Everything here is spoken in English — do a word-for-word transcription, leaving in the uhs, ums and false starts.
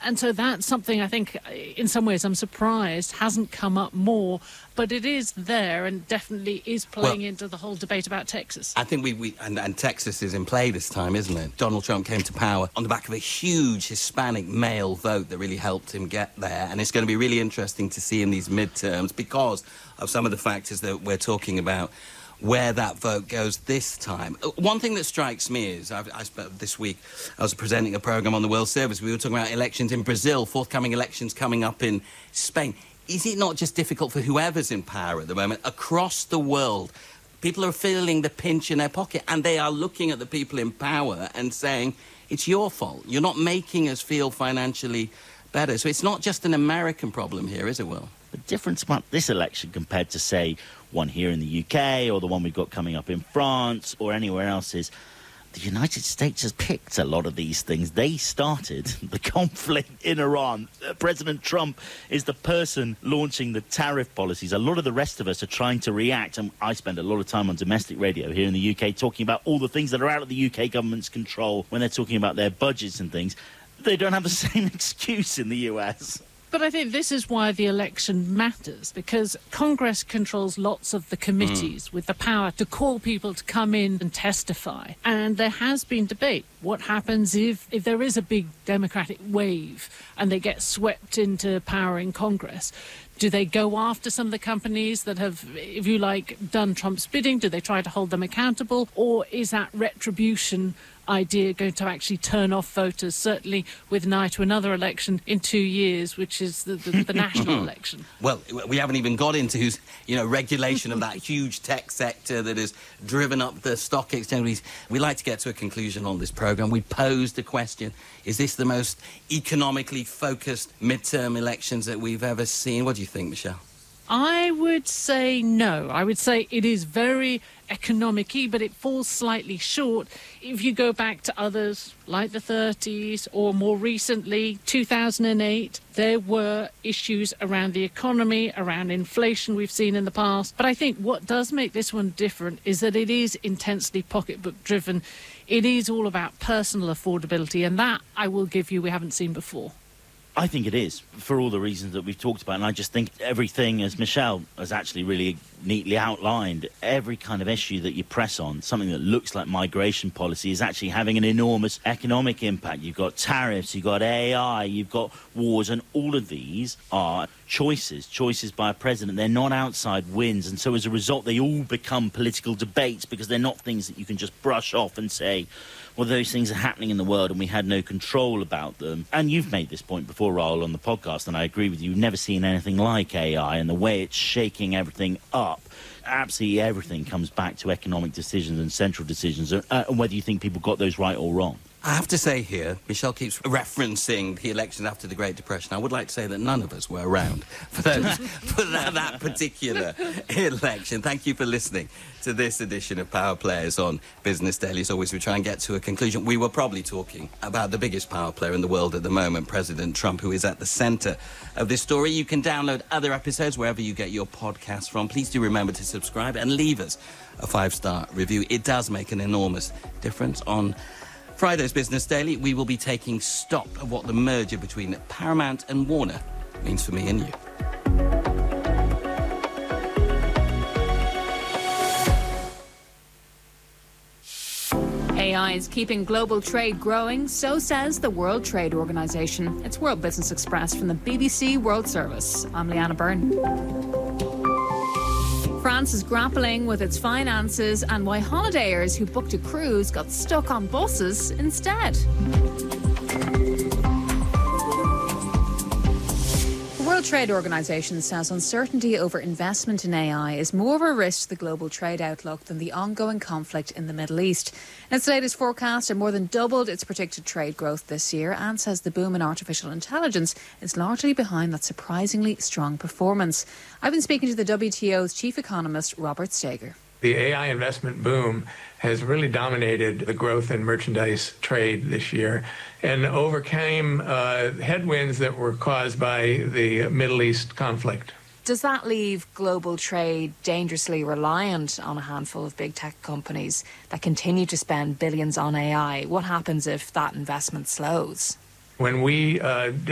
And so that's something I think, in some ways, I'm surprised hasn't come up more. But it is there and definitely is playing well, into the whole debate about Texas. I think we, we and, and Texas is in play this time, isn't it? Donald Trump came to power on the back of a huge Hispanic male vote that really helped him get there. And it's going to be really interesting to see in these midterms because of some of the factors that we're talking about, where that vote goes this time. One thing that strikes me is, I've, I spent this week, I was presenting a programme on the World Service. We were talking about elections in Brazil, forthcoming elections coming up in Spain. Is it not just difficult for whoever's in power at the moment? Across the world, people are feeling the pinch in their pocket, and they are looking at the people in power and saying, it's your fault. You're not making us feel financially better. So it's not just an American problem here, is it, Will? The difference about this election compared to, say, one here in the U K or the one we've got coming up in France or anywhere else is the United States has picked a lot of these things. They started the conflict in Iran. Uh, President Trump is the person launching the tariff policies. A lot of the rest of us are trying to react. And I spend a lot of time on domestic radio here in the U K talking about all the things that are out of the U K government's control when they're talking about their budgets and things. They don't have the same excuse in the U S. But I think this is why the election matters, because Congress controls lots of the committees mm. with the power to call people to come in and testify. And there has been debate. What happens if, if there is a big Democratic wave and they get swept into power in Congress? Do they go after some of the companies that have, if you like, done Trump's bidding? Do they try to hold them accountable? Or is that retribution idea going to actually turn off voters, certainly with an eye to another election in two years, which is the, the, the national election? Well, we haven't even got into who's, you know, regulation of that huge tech sector that has driven up the stock exchange. We like to get to a conclusion on this programme. We posed the question, is this the most economically focused midterm elections that we've ever seen? What do you think, Michelle? I would say no. I would say it is very economic-y, but it falls slightly short. If you go back to others, like the thirties, or more recently, two thousand eight, there were issues around the economy, around inflation we've seen in the past. But I think what does make this one different is that it is intensely pocketbook-driven. It is all about personal affordability, and that, I will give you, we haven't seen before. I think it is, for all the reasons that we've talked about. And I just think everything, as Michelle has actually really neatly outlined, every kind of issue that you press on, something that looks like migration policy, is actually having an enormous economic impact. You've got tariffs, you've got A I, you've got wars, and all of these are choices, choices by a president. They're not outside wins. And so as a result, they all become political debates because they're not things that you can just brush off and say, well, those things are happening in the world and we had no control about them. And you've made this point before, Raoul, on the podcast, and I agree with you. You've never seen anything like A I and the way it's shaking everything up. Absolutely everything comes back to economic decisions and central decisions, uh, and whether you think people got those right or wrong. I have to say here, Michelle keeps referencing the election after the Great Depression. I would like to say that none of us were around for, those, for that, that particular election. Thank you for listening to this edition of Power Players on Business Daily. As always, we try and get to a conclusion. We were probably talking about the biggest power player in the world at the moment, President Trump, who is at the centre of this story. You can download other episodes wherever you get your podcasts from. Please do remember to subscribe and leave us a five-star review. It does make an enormous difference. On Friday's Business Daily, we will be taking stock of what the merger between Paramount and Warner means for me and you. A I is keeping global trade growing, so says the World Trade Organization. It's World Business Express from the B B C World Service. I'm Leanna Byrne. France is grappling with its finances and why holidayers who booked a cruise got stuck on buses instead. The World Trade Organization says uncertainty over investment in A I is more of a risk to the global trade outlook than the ongoing conflict in the Middle East. In its latest forecast, it more than doubled its predicted trade growth this year and says the boom in artificial intelligence is largely behind that surprisingly strong performance. I've been speaking to the W T O's chief economist, Robert Steger. The A I investment boom has really dominated the growth in merchandise trade this year and overcame uh, headwinds that were caused by the Middle East conflict. Does that leave global trade dangerously reliant on a handful of big tech companies that continue to spend billions on A I? What happens if that investment slows? When we uh,